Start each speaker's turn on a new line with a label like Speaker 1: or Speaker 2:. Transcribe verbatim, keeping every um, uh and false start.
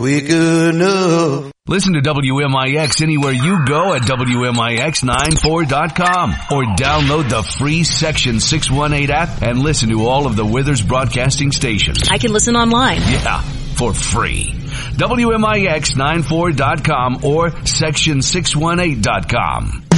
Speaker 1: We good enough.
Speaker 2: Listen to W M I X anywhere you go at W M I X ninety-four dot com or download the free Section six one eight app and listen to all of the Withers broadcasting stations.
Speaker 3: I can listen online.
Speaker 2: Yeah, for free. W M I X ninety-four dot com or Section six one eight dot com.